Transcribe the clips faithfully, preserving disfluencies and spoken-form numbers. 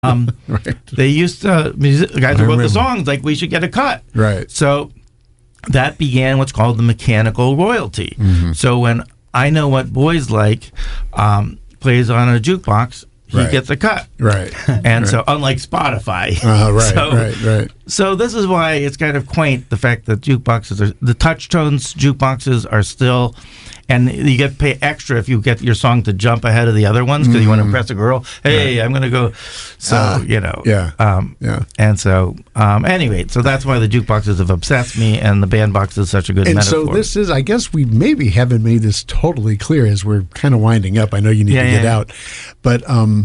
Um, right. They used to, music, guys who I wrote remember. the songs, like, we should get a cut. Right. So that began what's called the mechanical royalty. Mm-hmm. So when I Know What Boys Like um, plays on a jukebox, he Right. gets a cut. Right. And right. so, unlike Spotify. Uh, right, so, right, right. So this is why it's kind of quaint, the fact that jukeboxes are, the touch tones jukeboxes are still, and you get pay extra if you get your song to jump ahead of the other ones because mm-hmm. you want to impress a girl. Hey, right. I'm going to go. So, uh, you know. Yeah. Um, yeah. And so, um, anyway, so that's why the jukeboxes have obsessed me, and the bandbox is such a good and metaphor. And so this is, I guess we maybe haven't made this totally clear as we're kind of winding up. I know you need yeah, to get yeah. out. But, um,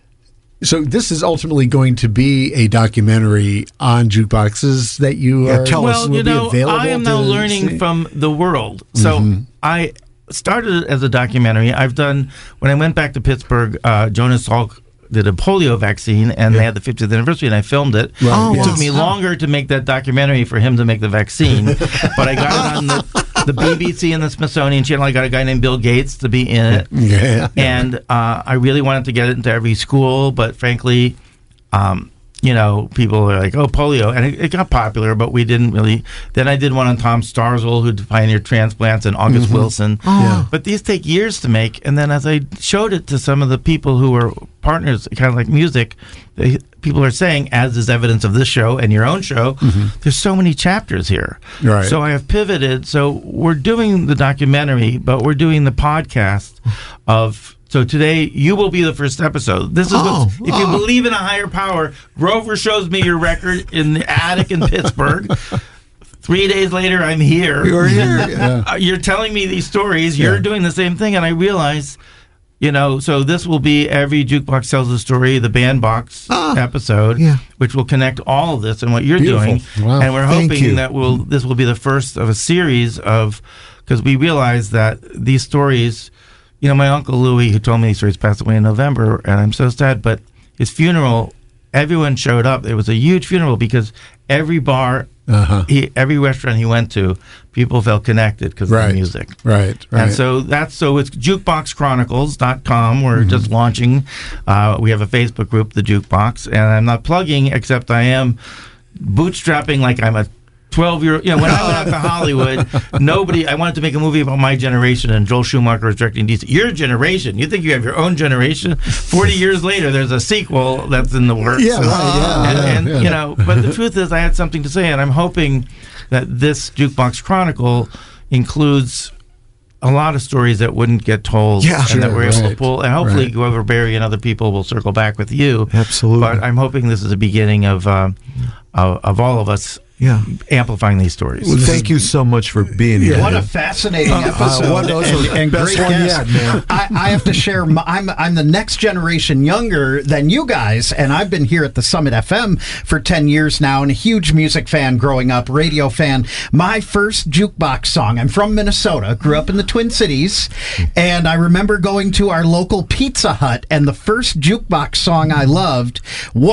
so this is ultimately going to be a documentary on jukeboxes that you Yeah, are tell well, us. will you be know, available I am now to learning see? from the world. So Mhm. I started as a documentary. I've done, when I went back to Pittsburgh, uh, Jonas Salk did a polio vaccine, and Yeah. they had the fiftieth anniversary, and I filmed it. Right, Oh, it yes. took me longer to make that documentary for him to make the vaccine, but I got it on the, the B B C and the Smithsonian Channel. I got a guy named Bill Gates to be in it. Yeah. And uh, I really wanted to get it into every school, but frankly, um, you know, people are like, oh, polio. And it, it got popular, but we didn't really. Then I did one on Tom Starzl, who pioneered transplants, and August Mm-hmm. Wilson. Yeah. But these take years to make. And then as I showed it to some of the people who were partners, kind of like music, they, people are saying, as is evidence of this show and your own show, Mm-hmm. there's so many chapters here. Right. So I have pivoted. So we're doing the documentary, but we're doing the podcast of. So today you will be the first episode. This is Oh, what, if you oh. believe in a higher power. Grover shows me your record in the attic in Pittsburgh. Three days later, I'm here. You're here. Yeah. Uh, You're telling me these stories. You're Yeah. doing the same thing, and I realize, you know. So this will be every jukebox tells a story, the bandbox Ah, episode, yeah. which will connect all of this and what you're Beautiful. doing. Wow. And we're Thank hoping you. that will this will be the first of a series of, because we realize that these stories. You know, my Uncle Louis, who told me these stories, passed away in November, and I'm so sad. But his funeral, everyone showed up. It was a huge funeral because every bar, Uh-huh. he, every restaurant he went to, people felt connected because of Right. the music. Right. Right. And so that's so it's jukebox chronicles dot com. We're Mm-hmm. just launching. Uh, we have a Facebook group, The Jukebox, and I'm not plugging, except I am bootstrapping like I'm a twelve-year-old. You know, when I went out to Hollywood, nobody, I wanted to make a movie about my generation, and Joel Schumacher was directing D C. Your generation? You think you have your own generation? forty years later, there's a sequel that's in the works. Yeah, right, yeah, and, yeah, and, yeah. you know, but the truth is I had something to say, and I'm hoping that this Jukebox Chronicle includes a lot of stories that wouldn't get told, Yeah, and sure, that we're able to right, pull. And hopefully, right. Grover Berry and other people will circle back with you. Absolutely. But I'm hoping this is the beginning of uh, of, of all of us Yeah. amplifying these stories. Well, thank you so much for being here. What a fascinating Uh, episode what else and, was- and best great one guest. yet, man. I, I have to share. My, I'm I'm the next generation younger than you guys, and I've been here at the Summit F M for ten years now, and a huge music fan growing up, radio fan. My first jukebox song. I'm from Minnesota, grew up in the Twin Cities, and I remember going to our local Pizza Hut, and the first jukebox song I loved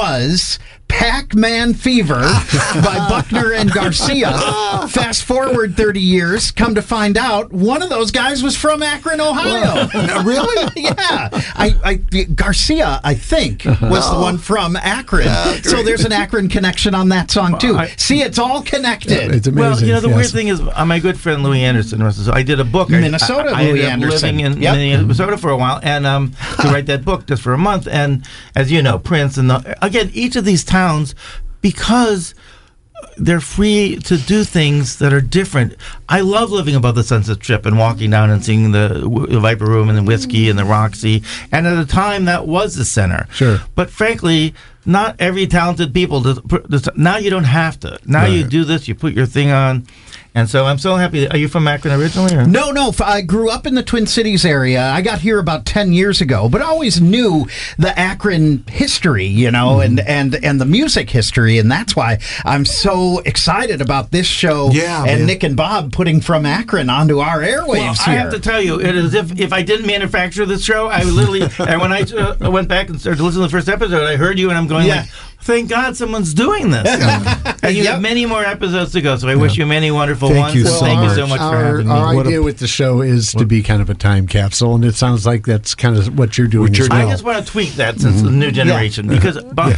was Pac-Man Fever by Buckner and Garcia. Fast forward thirty years, come to find out, one of those guys was from Akron, Ohio. Really? Yeah. I, I Garcia, I think, was the one from Akron. So there's an Akron connection on that song, too. I- See, it's all connected. It's amazing. Well, you know, the yes. weird thing is, uh, my good friend Louis Anderson, so I did a book. I- Minnesota I, I Louis ended up Anderson. living in Yep. Minnesota for a while, and um, to write that book just for a month. And as you know, Prince, and the, again, each of these towns, because they're free to do things that are different. I love living above the Sunset Strip and walking down and seeing the, the Viper Room and the Whiskey and the Roxy. And at the time, that was the center. Sure. But frankly, not every talented people. Does, does, now you don't have to. Now you Right. do this. You put your thing on. And so I'm so happy. Are you from Akron originally? Or? No, no. f- I grew up in the Twin Cities area. I got here about ten years ago, but I always knew the Akron history, you know, and, and, and the music history. And that's why I'm so excited about this show Yeah, and man. Nick and Bob putting From Akron onto our airwaves Well, I here. have to tell you, it is if if I didn't manufacture this show, I would literally. And when I uh, went back and started to listen to the first episode, I heard you, and I'm going Yeah. like, thank God someone's doing this. And you Yep. have many more episodes to go, so I wish you many wonderful Thank ones. you and so thank much. you so much for our, having me. Our What a- idea with the show is to be kind of a time capsule, and it sounds like that's kind of what you're doing. What you're as I well. just want to tweak that since the new generation because Bob